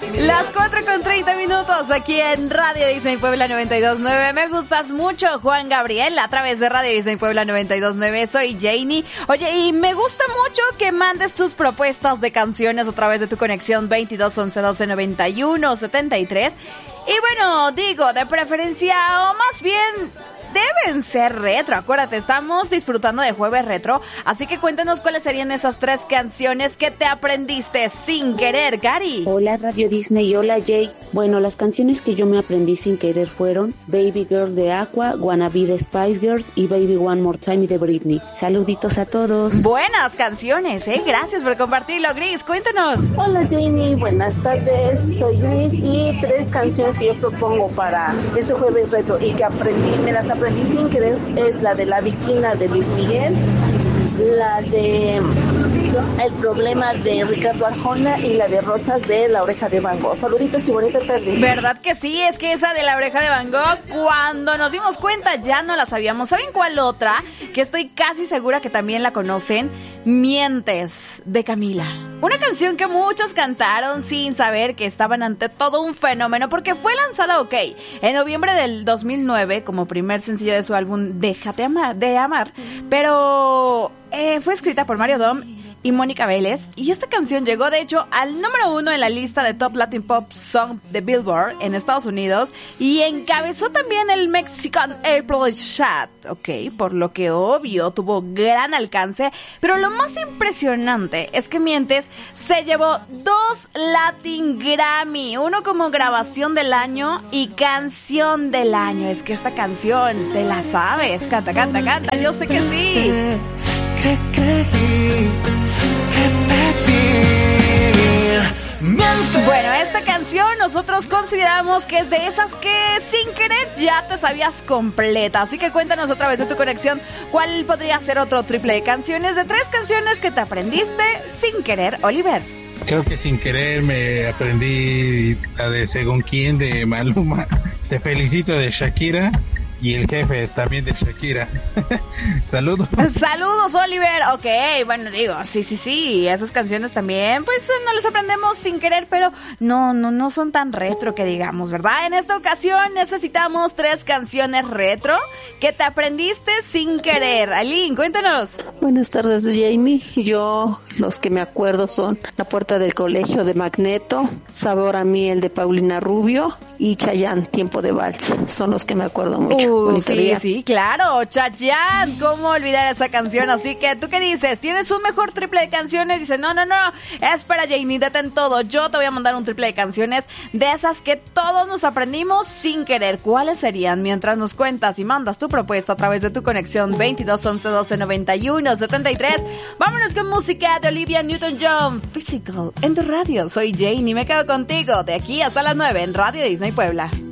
Las 4:30 aquí en Radio Disney Puebla 92.9. Me gustas mucho, Juan Gabriel, a través de Radio Disney Puebla 92.9. Soy Janie. Oye, y me gusta mucho que mandes tus propuestas de canciones a través de tu conexión 22 11 12 91 73. Y bueno, digo, de preferencia, o más bien, deben ser retro. Acuérdate, estamos disfrutando de Jueves Retro, así que cuéntanos cuáles serían esas 3 canciones que te aprendiste sin querer, Gary. Hola Radio Disney y hola Jay. Bueno, las canciones que yo me aprendí sin querer fueron Baby Girl de Aqua, Wanna Be de Spice Girls y Baby One More Time de Britney. Saluditos a todos. Buenas canciones, gracias por compartirlo, Gris. Cuéntanos. Hola Janie, buenas tardes. Soy Gris y 3 canciones que yo propongo para este Jueves Retro y que me las aprendí sin querer es la de La Viquina de Luis Miguel, la de El Problema de Ricardo Arjona y la de Rosas de La Oreja de Van Gogh. Saluditos y bonita tarde. ¿Verdad que sí? Es que esa de La Oreja de Van Gogh, cuando nos dimos cuenta ya no la sabíamos. ¿Saben cuál otra? Que estoy casi segura que también la conocen. Mientes, de Camila. Una canción que muchos cantaron sin saber que estaban ante todo un fenómeno, porque fue lanzada, en noviembre del 2009 como primer sencillo de su álbum Déjate amar, pero fue escrita por Mario Dom y Mónica Vélez, y esta canción llegó de hecho al número 1 en la lista de Top Latin Pop Song de Billboard en Estados Unidos y encabezó también el Mexican Airplay Chart, por lo que obvio tuvo gran alcance, pero lo más impresionante es que Mientes se llevó 2 Latin Grammy, uno como grabación del año y canción del año. Es que esta canción te la sabes, canta, yo sé que sí. Que creí, que pedí. Bueno, esta canción nosotros consideramos que es de esas que sin querer ya te sabías completa. Así que cuéntanos a través de tu conexión cuál podría ser otro triple de canciones, de 3 canciones que te aprendiste sin querer, Oliver. Creo que sin querer me aprendí la de Según Quién de Maluma, Te Felicito de Shakira y El Jefe también de Shakira. Saludos. Saludos, Oliver. Bueno, digo, sí, esas canciones también, pues no las aprendemos sin querer, pero no son tan retro que digamos, ¿verdad? En esta ocasión necesitamos 3 canciones retro que te aprendiste sin querer. Aileen, cuéntanos. Buenas tardes, Jamie. Yo, los que me acuerdo son La Puerta del Colegio de Magneto, Sabor a Miel de Paulina Rubio y Chayanne, Tiempo de Vals. Son los que me acuerdo mucho. Sí, claro, Chayanne, ¿cómo olvidar esa canción? Así que, ¿tú qué dices? ¿Tienes un mejor triple de canciones? Dice, no, espera, Janie, detén todo, yo te voy a mandar un triple de canciones de esas que todos nos aprendimos sin querer. ¿Cuáles serían? Mientras nos cuentas y mandas tu propuesta a través de tu conexión 22 11 12 91 73. Vámonos con música de Olivia Newton-John, Physical, en tu radio. Soy Janie, me quedo contigo de aquí hasta las 9 en Radio Disney Puebla.